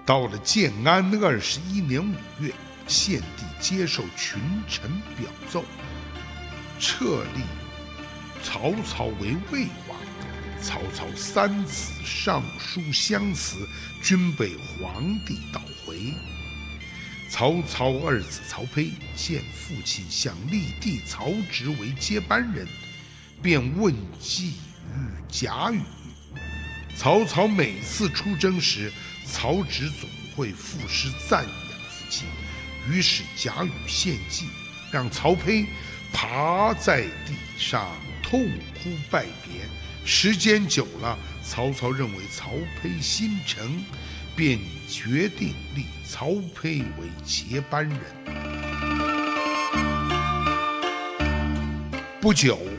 到了建安21年5月，献帝接受群臣表奏，册立曹操为魏王。曹操3子上书相辞，均被皇帝捣回。曹操2子曹丕见父亲想立弟曹植为接班人，便问计于贾诩。曹操每次出征时，曹植总会赋诗赞扬父亲，于是贾诩献计，让曹丕爬在地上痛哭拜别。时间久了，曹操认为曹丕心诚，便决定立曹丕为接班人。不久，